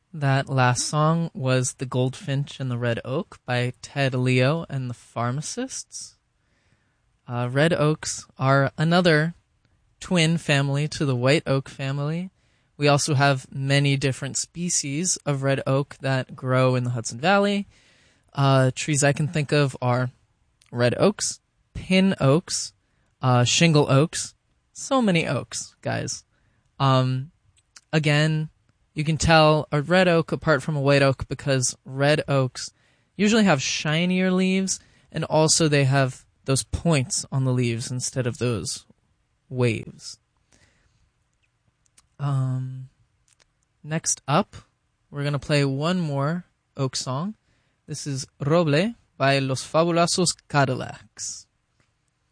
That last song was The Goldfinch and the Red Oak by Ted Leo and the Pharmacists. Red oaks are another twin family to the white oak family. We also have many different species of red oak that grow in the Hudson Valley. Trees I can think of are red oaks, pin oaks, shingle oaks. So many oaks, guys. Again, you can tell a red oak apart from a white oak because red oaks usually have shinier leaves, and also they have those points on the leaves instead of those waves. Next up, we're going to play one more oak song. This is Roble by Los Fabulosos Cadillacs.